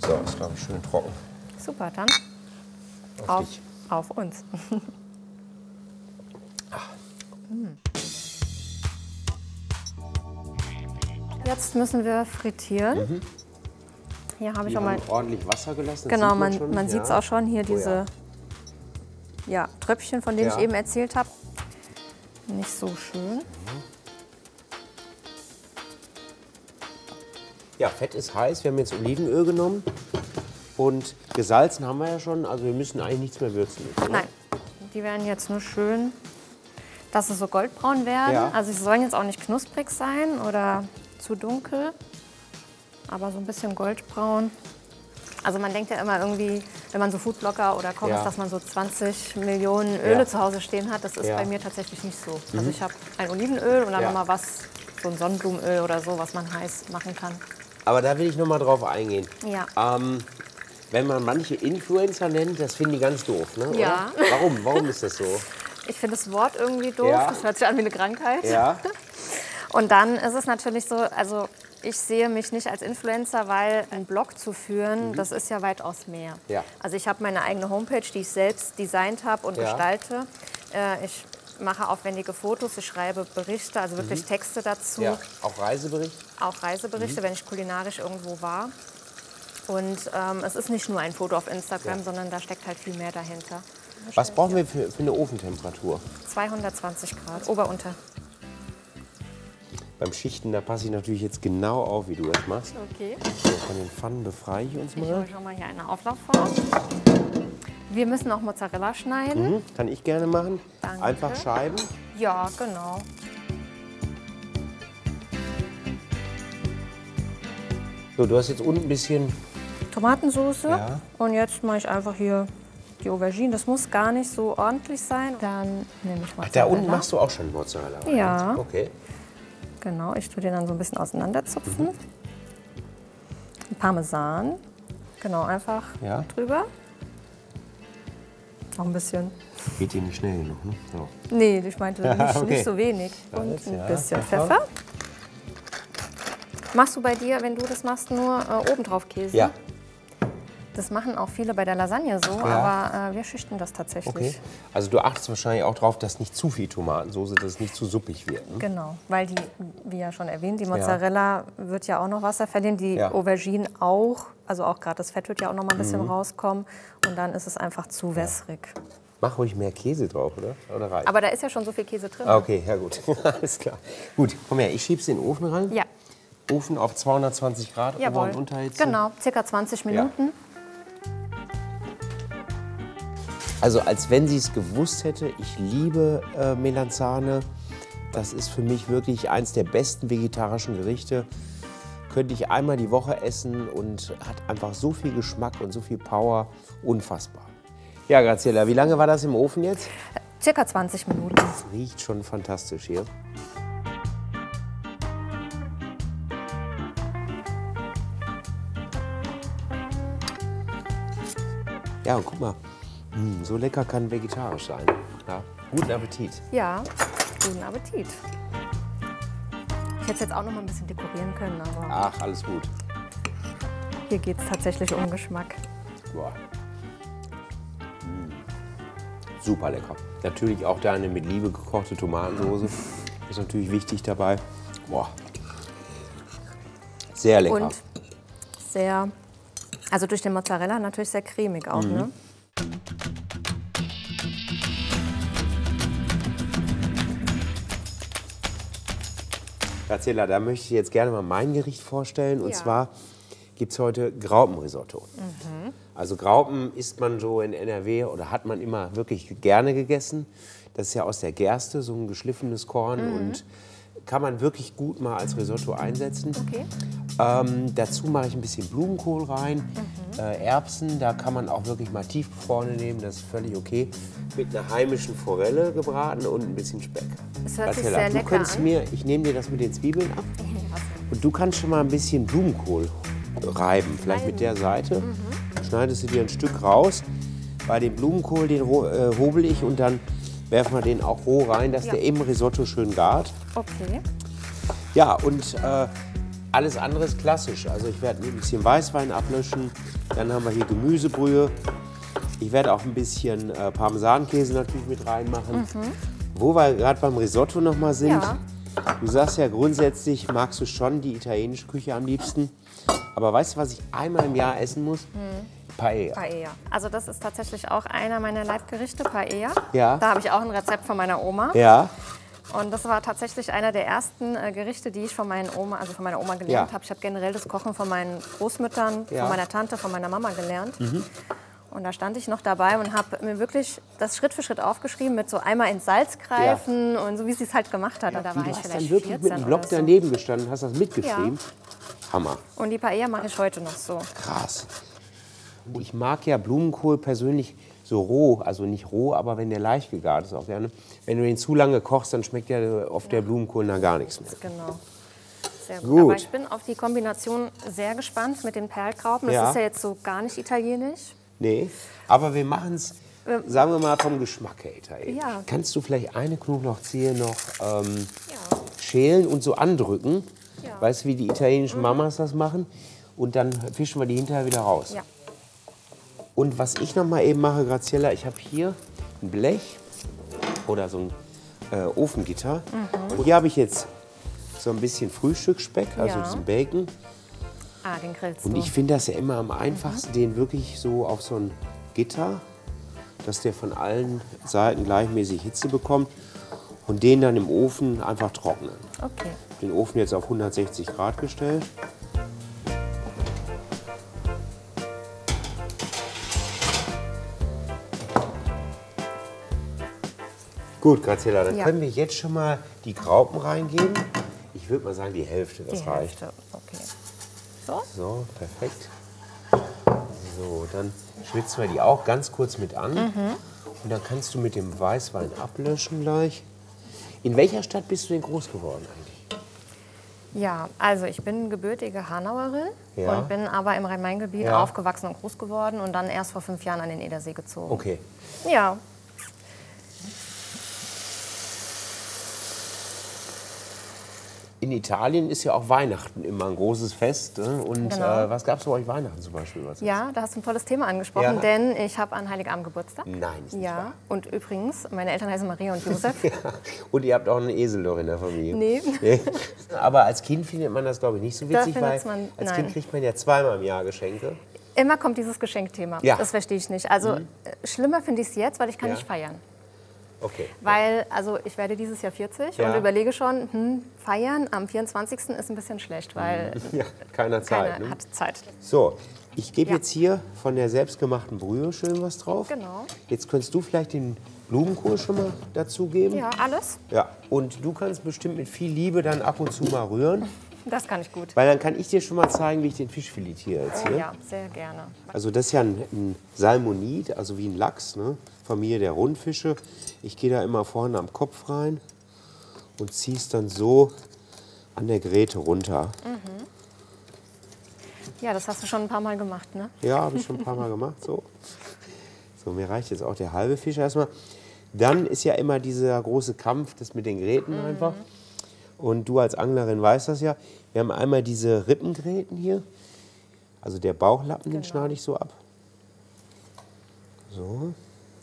So, ist glaube ich schön trocken. Super, dann Auf dich. auf uns. Jetzt müssen wir frittieren. Hier habe ich Wir auch mal. haben ordentlich Wasser gelassen. das Genau, sieht man, schon. man sieht es auch schon hier, Oh diese ja, Tröpfchen, von denen Ja. ich eben erzählt habe. Nicht so schön. Ja, Fett ist heiß. Wir haben jetzt Olivenöl genommen. Und gesalzen haben wir ja schon. Also wir müssen eigentlich nichts mehr würzen. Jetzt, oder? Nein, die werden jetzt nur schön, dass sie so goldbraun werden. Ja. Also sie sollen jetzt auch nicht knusprig sein oder zu dunkel, aber so ein bisschen goldbraun. Also man denkt ja immer irgendwie, wenn man so Foodblogger oder Koch Ja. ist, dass man so 20 Millionen Öle Ja. zu Hause stehen hat. Das ist Ja. bei mir tatsächlich nicht so. Also ich habe ein Olivenöl und dann Ja. nochmal was, so ein Sonnenblumenöl oder so, was man heiß machen kann. Aber da will ich noch mal drauf eingehen. Ja. Wenn man manche Influencer nennt, das finden die ganz doof. Ne? Ja. Oder? Warum? Warum ist das so? Ich finde das Wort irgendwie doof. Ja. Das hört sich an wie eine Krankheit. Ja. Und dann ist es natürlich so, also ich sehe mich nicht als Influencer, weil einen Blog zu führen, das ist ja weitaus mehr. Ja. Also ich habe meine eigene Homepage, die ich selbst designt habe und Ja. gestalte. Ich mache aufwendige Fotos, ich schreibe Berichte, also wirklich Texte dazu. Ja. Auch Reisebericht? Auch Reiseberichte, wenn ich kulinarisch irgendwo war. Und es ist nicht nur ein Foto auf Instagram, Ja. sondern da steckt halt viel mehr dahinter. Was brauchen wir für eine Ofentemperatur? 220 Grad, Ober-Unter. Beim Schichten, da passe ich natürlich jetzt genau auf, wie du das machst. Okay. So, von den Pfannen befreie ich uns Ich mal. hole schon mal hier eine Auflaufform. Wir müssen auch Mozzarella schneiden. Kann ich gerne machen. Danke. Einfach Scheiben. Ja, genau. So, du hast jetzt unten ein bisschen. Tomatensauce. Ja. Und jetzt mache ich einfach hier die Aubergine. Das muss gar nicht so ordentlich sein. Dann nehme ich Mozzarella. Ach, da unten machst du auch schon Mozzarella rein. Ja. Okay. Genau, ich tue den dann so ein bisschen auseinanderzupfen. Parmesan. Genau, einfach Ja. drüber. Noch ein bisschen. Geht dir nicht schnell genug, ne? So. Nee, ich meinte nicht, okay. nicht so wenig. Und Alles, ein ja. bisschen Pfeffer. Pfeffer. Machst du bei dir, wenn du das machst, nur obendrauf Käse? Ja. Das machen auch viele bei der Lasagne so, Ja. aber wir schichten das tatsächlich. Okay. Also du achtest wahrscheinlich auch darauf, dass nicht zu viel Tomatensauce, dass es nicht zu suppig wird. Ne? Genau, weil die, wie ja schon erwähnt, die Mozzarella wird ja auch noch Wasser verlieren, die Ja. Aubergine auch, also auch gerade das Fett wird ja auch noch mal ein bisschen rauskommen und dann ist es einfach zu wässrig. Mach ruhig mehr Käse drauf, oder reicht? Aber da ist ja schon so viel Käse drin. Ah, okay, ja gut. Alles klar. Gut, komm her, ich schieb's in den Ofen rein. Ja, Ofen auf 220 Grad, Ober- jawohl. und Unterhitze. Genau, circa 20 Minuten. Also als wenn sie es gewusst hätte, ich liebe Melanzane. Das ist für mich wirklich eins der besten vegetarischen Gerichte. Könnte ich einmal die Woche essen und hat einfach so viel Geschmack und so viel Power. Unfassbar. Ja, Graziella, wie lange war das im Ofen jetzt? Circa 20 Minuten. Das riecht schon fantastisch hier. Ja, und guck mal, so lecker kann vegetarisch sein. Ja, guten Appetit. Ja, guten Appetit. Ich hätte es jetzt auch noch mal ein bisschen dekorieren können, aber Ach, alles gut. hier geht es tatsächlich um Geschmack. Boah. Super lecker. Natürlich auch deine mit Liebe gekochte Tomatensauce. Ist natürlich wichtig dabei. Boah. Sehr lecker. Und sehr, also durch den Mozzarella natürlich sehr cremig auch, ne? Graziella, da möchte ich jetzt gerne mal mein Gericht vorstellen. Und Ja. zwar gibt es heute Graupenrisotto. Also Graupen isst man so in NRW oder hat man immer wirklich gerne gegessen. Das ist ja aus der Gerste, so ein geschliffenes Korn. Und kann man wirklich gut mal als Risotto einsetzen. Okay. Dazu mache ich ein bisschen Blumenkohl rein, Erbsen, da kann man auch wirklich mal tiefgefrorene nehmen, das ist völlig okay. Mit einer heimischen Forelle gebraten und ein bisschen Speck. Es hört sich Graziella, sehr du lecker könntest an. mir, ich nehme dir das mit den Zwiebeln ab und du kannst schon mal ein bisschen Blumenkohl reiben, vielleicht mit der Seite. Schneidest du dir ein Stück raus. Bei dem Blumenkohl, den hobel ich und dann werfen wir den auch roh rein, dass Ja. der im Risotto schön gart. Okay. Ja, und alles andere ist klassisch. Also ich werde ein bisschen Weißwein ablöschen. Dann haben wir hier Gemüsebrühe. Ich werde auch ein bisschen Parmesankäse natürlich mit reinmachen. Wo wir gerade beim Risotto noch mal sind. Ja. Du sagst ja grundsätzlich, magst du schon die italienische Küche am liebsten. Aber weißt du, was ich einmal im Jahr essen muss? Paella. Paella. Also das ist tatsächlich auch einer meiner Leibgerichte, Paella. Ja. Da habe ich auch ein Rezept von meiner Oma. Ja. Und das war tatsächlich einer der ersten Gerichte, die ich von meiner Oma gelernt habe. Ich habe generell das Kochen von meinen Großmüttern, von meiner Tante, von meiner Mama gelernt. Und da stand ich noch dabei und habe mir wirklich das Schritt für Schritt aufgeschrieben mit so einmal ins Salz greifen und so, wie sie es halt gemacht hat. Und da war Du ich hast vielleicht dann wirklich 14 mit einem Block oder so. daneben gestanden, hast das mitgeschrieben. Hammer. Und die Paella mache ich heute noch so. Krass. Ich mag ja Blumenkohl persönlich so roh, also nicht roh, aber wenn der leicht gegart ist auch gerne. Wenn du ihn zu lange kochst, dann schmeckt ja oft der Blumenkohl nach gar nichts mehr. Genau. Sehr gut. Gut. Aber ich bin auf die Kombination sehr gespannt mit den Perlgraupen. Das Ja. ist ja jetzt so gar nicht italienisch. Nee, aber wir machen es, sagen wir mal, vom Geschmack her italienisch. Ja. Kannst du vielleicht eine Knoblauchzehe noch schälen und so andrücken? Ja. Weißt du, wie die italienischen Mamas das machen? Und dann fischen wir die hinterher wieder raus. Ja. Und was ich noch mal eben mache, Graziella, ich habe hier ein Blech oder so ein Ofengitter. Und hier habe ich jetzt so ein bisschen Frühstücksspeck, also Ja. diesen Bacon. Ah, den grillst Und du. ich finde das ja immer am einfachsten, den wirklich so auf so ein Gitter, dass der von allen Seiten gleichmäßig Hitze bekommt und den dann im Ofen einfach trocknen. Okay. Den Ofen jetzt auf 160 Grad gestellt. Gut, Graziella, dann Ja. können wir jetzt schon mal die Graupen reingeben. Ich würde mal sagen, die Hälfte, das Die reicht. Hälfte. Okay. So? So, perfekt. So, dann schwitzen wir die auch ganz kurz mit an. Und dann kannst du mit dem Weißwein ablöschen gleich. In welcher Stadt bist du denn groß geworden eigentlich? Ja, also ich bin gebürtige Hanauerin Ja. und bin aber im Rhein-Main-Gebiet Ja. aufgewachsen und groß geworden und dann erst vor 5 Jahren an den Edersee gezogen. Okay. Ja. In Italien ist ja auch Weihnachten immer ein großes Fest. Ne? Und Genau. was gab es bei euch Weihnachten zum Beispiel? Was Ja, da hast du ein tolles Thema angesprochen, Ja. denn ich habe an Heiligabend Geburtstag. Nein, ist nicht Ja, wahr. und übrigens, meine Eltern heißen Maria und Josef. Ja. Und ihr habt auch einen Esel doch in der Familie. Nee. Nee. Aber als Kind findet man das, glaube ich, nicht so Da witzig, weil findet's man- als nein. Kind kriegt man ja zweimal im Jahr Geschenke. Immer kommt dieses Geschenkthema. Ja. Das verstehe ich nicht. Also schlimmer finde ich es jetzt, weil ich kann Ja. nicht feiern. Okay. Weil, also ich werde dieses Jahr 40 Ja. und überlege schon, feiern am 24. ist ein bisschen schlecht, weil Ja, keiner Zeit. keiner Ne? hat Zeit. So, ich gebe Ja. jetzt hier von der selbstgemachten Brühe schön was drauf. Genau. Jetzt könntest du vielleicht den Blumenkohl schon mal dazugeben. Ja, alles. Ja. Und du kannst bestimmt mit viel Liebe dann ab und zu mal rühren. Das kann ich gut. Weil dann kann ich dir schon mal zeigen, wie ich den Fisch filetiere jetzt Oh, hier. ja, sehr gerne. Also das ist ja ein Salmonid, also wie ein Lachs, ne? Familie der Rundfische. Ich gehe da immer vorne am Kopf rein und ziehe es dann so an der Gräte runter. Ja, das hast du schon ein paar Mal gemacht, ne? Ja, habe ich schon ein paar Mal gemacht. So. So, mir reicht jetzt auch der halbe Fisch erstmal. Dann ist ja immer dieser große Kampf, das mit den Gräten einfach. Und du als Anglerin weißt das ja. Wir haben einmal diese Rippengräten hier. Also der Bauchlappen, den schneide ich so ab. So.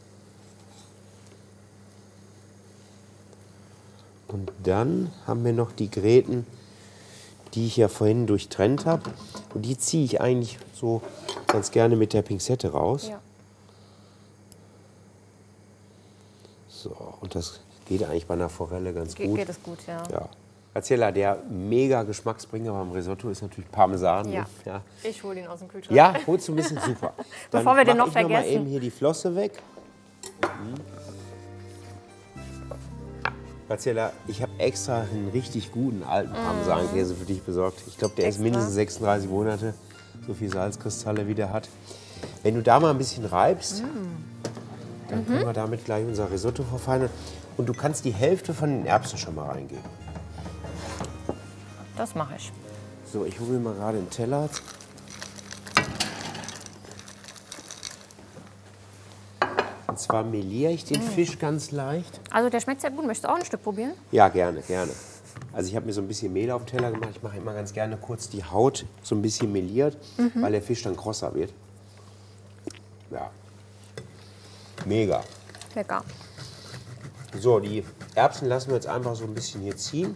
Und dann haben wir noch die Gräten, die ich ja vorhin durchtrennt habe. Und die ziehe ich eigentlich so ganz gerne mit der Pinzette raus. Ja. So, und das geht eigentlich bei einer Forelle ganz gut. Geht es gut, ja. Ja. Erzähler, der mega Geschmacksbringer beim Risotto ist natürlich Parmesan. Ja. Ne? Ja. Ich hole ihn aus dem Kühlschrank. Ja, holst du ein bisschen super. Dann Bevor wir den mach noch ich mal vergessen. eben hier die Flosse weg. Erzähler, ich habe extra einen richtig guten alten Parmesankäse für dich besorgt. Ich glaube, der ist Extra? mindestens 36 Monate, so viel Salzkristalle wie der hat. Wenn du da mal ein bisschen reibst, dann können wir damit gleich unser Risotto verfeinern. Und du kannst die Hälfte von den Erbsen schon mal reingeben. Das mache ich. So, ich hole mir mal gerade einen Teller. Und zwar meliere ich den Fisch ganz leicht. Also der schmeckt sehr gut. Möchtest du auch ein Stück probieren? Ja, gerne, gerne. Also ich habe mir so ein bisschen Mehl auf den Teller gemacht. Ich mache immer ganz gerne kurz die Haut so ein bisschen meliert, weil der Fisch dann krosser wird. Ja, mega. Lecker. So, die Erbsen lassen wir jetzt einfach so ein bisschen hier ziehen.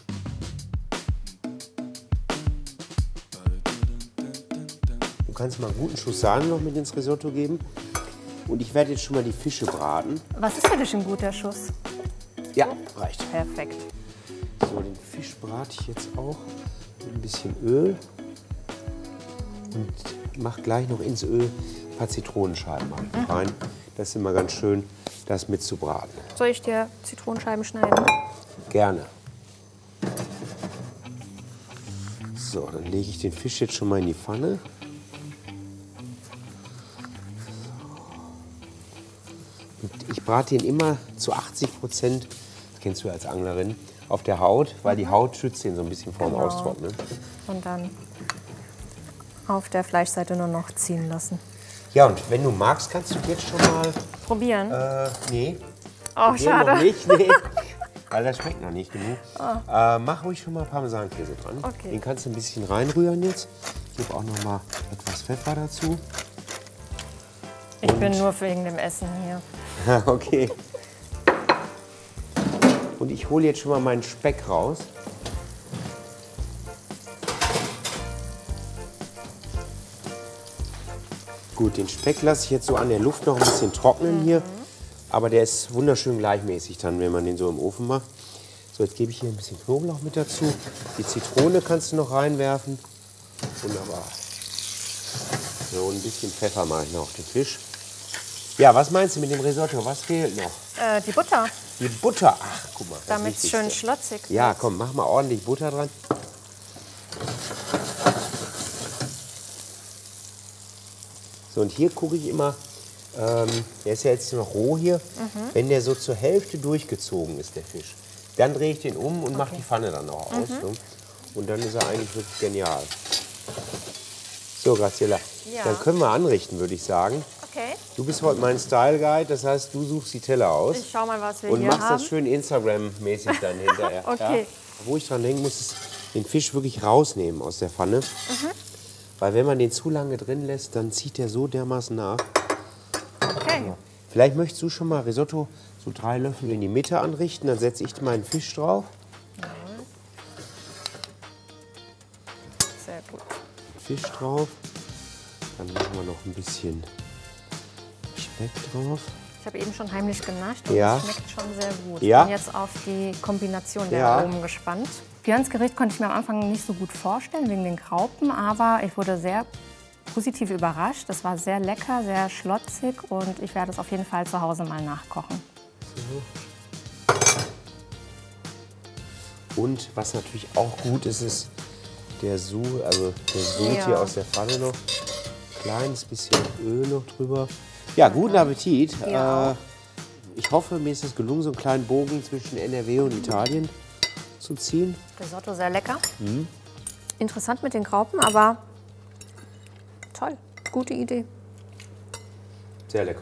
Du kannst mal einen guten Schuss Sahne noch mit ins Risotto geben. Und ich werde jetzt schon mal die Fische braten. Was ist für dich ein guter Schuss? Ja, reicht. Perfekt. So, den Fisch brate ich jetzt auch mit ein bisschen Öl. Und mache gleich noch ins Öl ein paar Zitronenscheiben rein. Das ist immer ganz schön, das mitzubraten. Soll ich dir Zitronenscheiben schneiden? Gerne. So, dann lege ich den Fisch jetzt schon mal in die Pfanne. Und ich brate ihn immer zu 80%, das kennst du als Anglerin, auf der Haut, weil die Haut schützt ihn so ein bisschen vorm Austrocknen. Und dann auf der Fleischseite nur noch ziehen lassen. Ja, und wenn du magst, kannst du jetzt schon mal... Probieren? Nee. Oh, Probieren schade. noch nicht, nee. Weil das schmeckt noch nicht genug. Mach ruhig schon mal Parmesankäse dran. Okay. Den kannst du ein bisschen reinrühren jetzt. Ich gebe auch noch mal etwas Pfeffer dazu. Ich bin nur wegen dem Essen hier. Okay. Und ich hole jetzt schon mal meinen Speck raus. Gut, den Speck lasse ich jetzt so an der Luft noch ein bisschen trocknen hier. Aber der ist wunderschön gleichmäßig dann, wenn man den so im Ofen macht. So, jetzt gebe ich hier ein bisschen Knoblauch mit dazu. Die Zitrone kannst du noch reinwerfen. Wunderbar. So, ein bisschen Pfeffer mache ich noch auf den Fisch. Ja, was meinst du mit dem Risotto? Was fehlt noch? Die Butter, Die Butter. Ach, guck mal. das damit es Wichtigste. schön schlotzig wird. Ja, komm, mach mal ordentlich Butter dran. So, und hier gucke ich immer, der ist ja jetzt noch roh hier, wenn der so zur Hälfte durchgezogen ist, der Fisch, dann drehe ich den um und mache die Pfanne dann auch aus. Ne? Und dann ist er eigentlich wirklich genial. So, Graziella, Ja. dann können wir anrichten, würde ich sagen. Okay. Du bist heute mein Style Guide, das heißt, du suchst die Teller aus. Ich schau mal, was wir Und hier machst haben. das schön Instagram-mäßig dann hinterher. Okay. Ja? Wo ich dran denken muss, ist den Fisch wirklich rausnehmen aus der Pfanne. Weil wenn man den zu lange drin lässt, dann zieht der so dermaßen nach. Okay. Vielleicht möchtest du schon mal Risotto so 3 Löffel in die Mitte anrichten, dann setze ich meinen Fisch drauf. Sehr gut. Fisch drauf. Dann machen wir noch ein bisschen Speck drauf. Ich habe eben schon heimlich genascht und Ja. es schmeckt schon sehr gut. Ja. Ich bin jetzt auf die Kombination der Ja. Aromen gespannt. Björns Gericht konnte ich mir am Anfang nicht so gut vorstellen wegen den Graupen, aber ich wurde sehr positiv überrascht. Es war sehr lecker, sehr schlotzig und ich werde es auf jeden Fall zu Hause mal nachkochen. Und was natürlich auch gut ist, ist der Sud, also der Sud Ja. hier aus der Pfanne noch. Kleines bisschen Öl noch drüber. Ja, guten Appetit. Ja. Ich hoffe, mir ist es gelungen, so einen kleinen Bogen zwischen NRW und Italien zu ziehen. Risotto sehr lecker. Interessant mit den Graupen, aber toll. Gute Idee. Sehr lecker.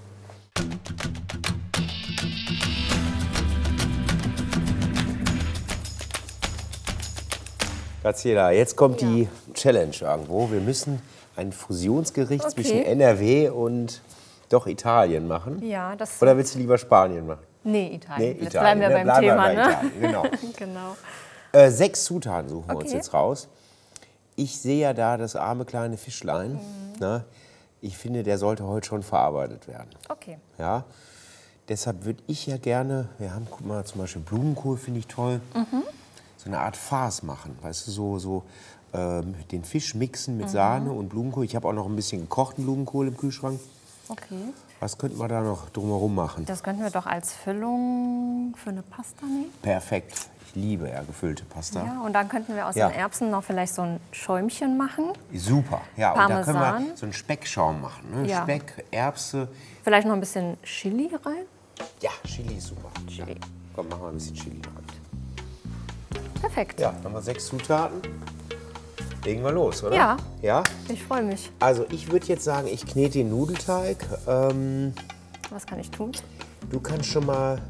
Graziella, jetzt kommt die Challenge irgendwo. Wir müssen ein Fusionsgericht zwischen NRW und doch Italien machen. Ja, das. Oder willst du lieber Spanien machen? Nee, Italien. Nee, Jetzt Italien, bleiben wir ne? beim Thema, bei ne? Italien, genau. Genau. 6 Zutaten suchen wir uns Okay. jetzt raus. Ich sehe ja da das arme kleine Fischlein. Ne? Ich finde, der sollte heute schon verarbeitet werden. Okay. Ja? Deshalb würde ich ja gerne, wir haben, guck mal, zum Beispiel Blumenkohl finde ich toll, so eine Art Farce machen. Weißt du, so den Fisch mixen mit Sahne und Blumenkohl. Ich habe auch noch ein bisschen gekochten Blumenkohl im Kühlschrank. Okay. Was könnten wir da noch drumherum machen? Das könnten wir doch als Füllung für eine Pasta nehmen. Perfekt. Ich liebe ja gefüllte Pasta. Ja, und dann könnten wir aus Ja. den Erbsen noch vielleicht so ein Schäumchen machen. Super. Ja, und da können Parmesan. wir so einen Speckschaum machen. Ne? Ja. Speck, Erbse. Vielleicht noch ein bisschen Chili rein. Ja, Chili ist super. Chili. Ja. Komm, machen wir ein bisschen Chili rein. Perfekt. Ja, haben wir 6 Zutaten. Legen wir los, oder? Ja. Ja? Ich freue mich. Also ich würde jetzt sagen, ich knete den Nudelteig. Was kann ich tun? Du kannst schon mal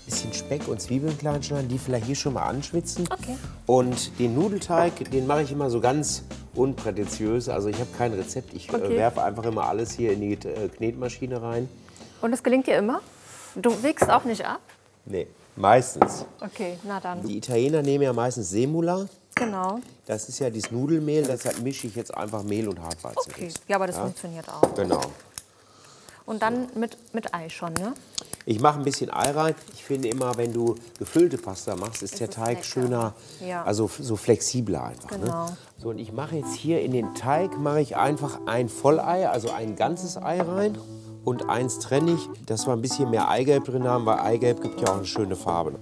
bisschen Speck und Zwiebeln klein schneiden, die vielleicht hier schon mal anschwitzen. Okay. Und den Nudelteig, den mache ich immer so ganz unprätentiös. Also ich habe kein Rezept, ich werfe einfach immer alles hier in die Knetmaschine rein. Und das gelingt dir immer? Du wiegst auch nicht ab? Nee, meistens. Okay, na dann. Die Italiener nehmen ja meistens Semula. Genau. Das ist ja dieses Nudelmehl, deshalb mische ich jetzt einfach Mehl und Hartweizen. Okay, ja, aber das funktioniert auch. Genau. Und dann mit Ei schon, ne? Ich mache ein bisschen Ei rein. Ich finde immer, wenn du gefüllte Pasta machst, ist der Teig lecker. schöner, Ja. also so flexibler einfach. Genau. Ne? So, und ich mache jetzt hier in den Teig mache ich einfach ein Vollei, also ein ganzes Ei rein. Und eins trenne ich, dass wir ein bisschen mehr Eigelb drin haben, weil Eigelb gibt ja auch eine schöne Farbe.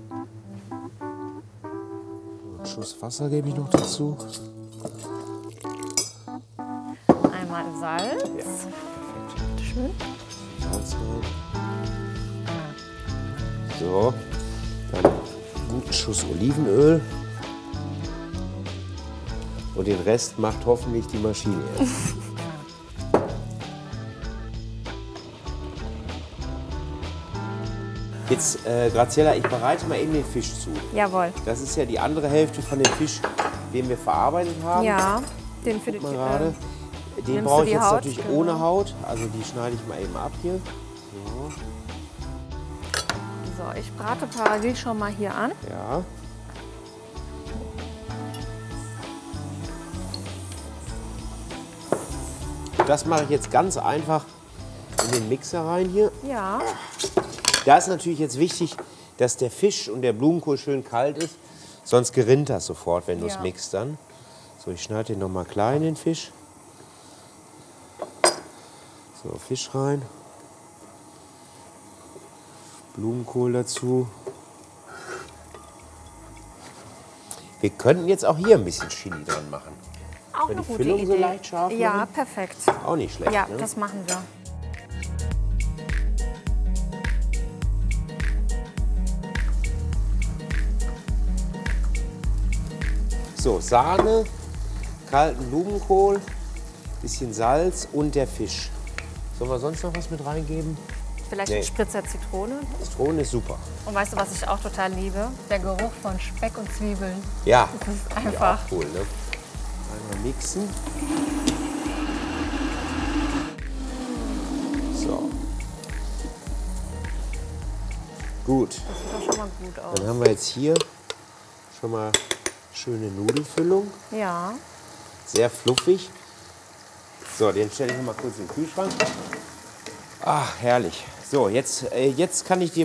Einen Schuss Wasser gebe ich noch dazu. Einmal Salz. Ja. Schön. Salz rein. So, dann einen guten Schuss Olivenöl. Und den Rest macht hoffentlich die Maschine. Jetzt, Graziella, ich bereite mal eben den Fisch zu. Jawohl. Das ist ja die andere Hälfte von dem Fisch, den wir verarbeitet haben. Ja, den für die Guck mal gerade. Den nimmst brauche du ich die jetzt Haut? natürlich Genau. ohne Haut. Also die schneide ich mal eben ab hier. So, So, ich brate parallel schon mal hier an. ja. Das mache ich jetzt ganz einfach in den Mixer rein hier. Ja. Da ist natürlich jetzt wichtig, dass der Fisch und der Blumenkohl schön kalt ist. Sonst gerinnt das sofort, wenn du es Ja. mixt dann. So, ich schneide den noch mal klein, den Fisch. So, Fisch rein. Blumenkohl dazu. Wir könnten jetzt auch hier ein bisschen Chili dran machen. Auch Wenn eine die gute Füllung Idee. so leicht scharf Ja, machen? perfekt. Auch nicht schlecht, Ja, ne? das machen wir. So, Sahne, kalten Blumenkohl, bisschen Salz und der Fisch. Sollen wir sonst noch was mit reingeben? Vielleicht Nee. ein Spritzer Zitrone. Zitrone ist super. Und weißt du, was ich auch total liebe? Der Geruch von Speck und Zwiebeln. Ja, Das ist ja, einfach. auch cool, ne? Einmal mixen. So. Gut, Das sieht doch schon mal gut aus. dann haben wir jetzt hier schon mal schöne Nudelfüllung. Ja. Sehr fluffig. So, den stelle ich noch mal kurz in den Kühlschrank. Ach, herrlich. So, jetzt kann ich dir